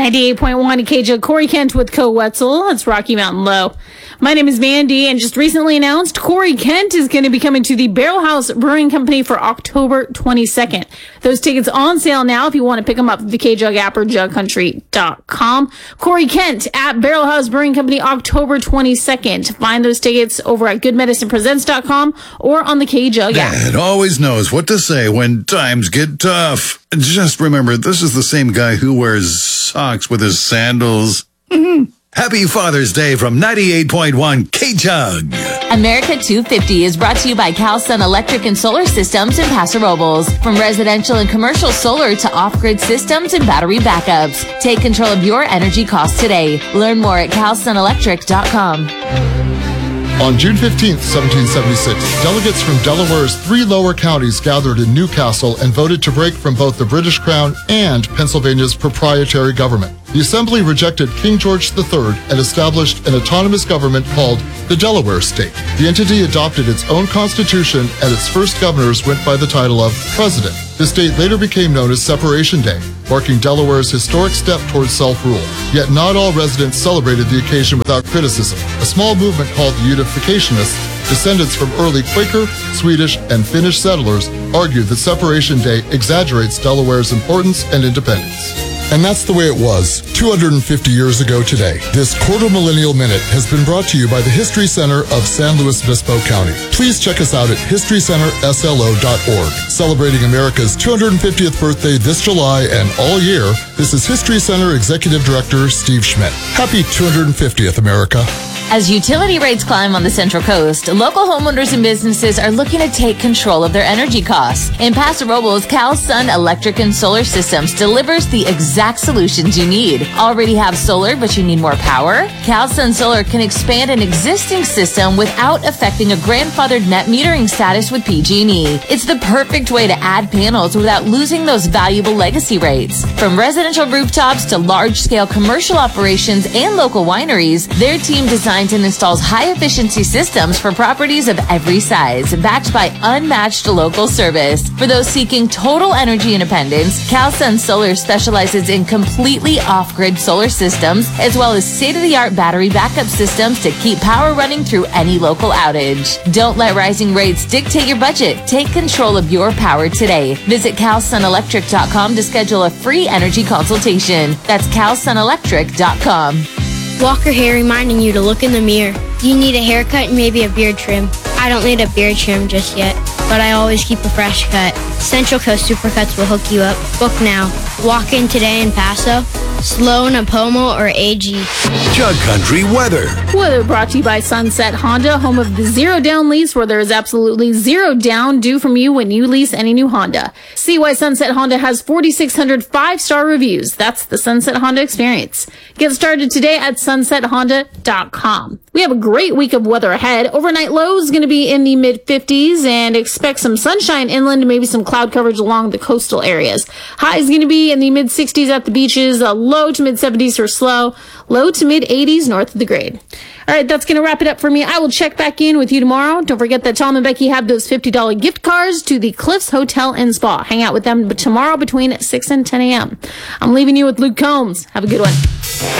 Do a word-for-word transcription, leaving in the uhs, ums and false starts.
ninety-eight point one K J O, Corey Kent with Co Wetzel. It's Rocky Mountain Low. My name is Mandy, and just recently announced Corey Kent is going to be coming to the Barrel House Brewing Company for October twenty-second. Those tickets on sale now if you want to pick them up at the K Jug app or jug country dot com. Corey Kent at Barrel House Brewing Company October twenty-second. Find those tickets over at good medicine presents dot com or on the K Jug app. Dad always knows what to say when times get tough. Just remember, this is the same guy who wears socks with his sandals. Mm-hmm. Happy Father's Day from ninety-eight point one K Jug. America two fifty is brought to you by CalSun Electric and Solar Systems in Paso Robles. From residential and commercial solar to off-grid systems and battery backups. Take control of your energy costs today. Learn more at cal sun electric dot com. On June fifteenth, seventeen seventy-six, delegates from Delaware's three lower counties gathered in Newcastle and voted to break from both the British Crown and Pennsylvania's proprietary government. The Assembly rejected King George the Third and established an autonomous government called the Delaware State. The entity adopted its own constitution, and its first governors went by the title of President. This date later became known as Separation Day, marking Delaware's historic step towards self-rule. Yet not all residents celebrated the occasion without criticism. A small movement called the Unificationists, descendants from early Quaker, Swedish, and Finnish settlers, argued that Separation Day exaggerates Delaware's importance and independence. And that's the way it was two hundred fifty years ago today. This Quarter Millennial Minute has been brought to you by the History Center of San Luis Obispo County. Please check us out at history center s l o dot org. Celebrating America's two hundred fiftieth birthday this July and all year, this is History Center Executive Director Steve Schmidt. Happy two hundred fiftieth, America. As utility rates climb on the Central Coast, local homeowners and businesses are looking to take control of their energy costs. In Paso Robles, CalSun Electric and Solar Systems delivers the exact solutions you need. Already have solar, but you need more power? CalSun Solar can expand an existing system without affecting a grandfathered net metering status with P G and E. It's the perfect way to add panels without losing those valuable legacy rates. From residential rooftops to large-scale commercial operations and local wineries, their team designed and installs high-efficiency systems for properties of every size, backed by unmatched local service. For those seeking total energy independence, CalSun Solar specializes in completely off-grid solar systems, as well as state-of-the-art battery backup systems to keep power running through any local outage. Don't let rising rates dictate your budget. Take control of your power today. Visit cal sun electric dot com to schedule a free energy consultation. That's cal sun electric dot com. Walker Hair reminding you to look in the mirror. You need a haircut and maybe a beard trim. I don't need a beard trim just yet, but I always keep a fresh cut. Central Coast Supercuts will hook you up. Book now. Walk in today in Paso, Sloan, Apomo, or A G. Jug Country weather. Weather brought to you by Sunset Honda, home of the zero down lease, where there is absolutely zero down due from you when you lease any new Honda. See why Sunset Honda has forty-six hundred five-star reviews. That's the Sunset Honda experience. Get started today at sunset honda dot com. We have a great week of weather ahead. Overnight low is going to be in the mid fifties, and expect some sunshine inland and maybe some cloud coverage along the coastal areas. High is going to be in the mid sixties at the beaches, a low to mid seventies for slow, low to mid eighties north of the grade. All right, that's going to wrap it up for me. I will check back in with you tomorrow. Don't forget that Tom and Becky have those fifty dollars gift cards to the Cliffs Hotel and Spa. Hang out with them tomorrow between six and ten a.m. I'm leaving you with Luke Combs. Have a good one.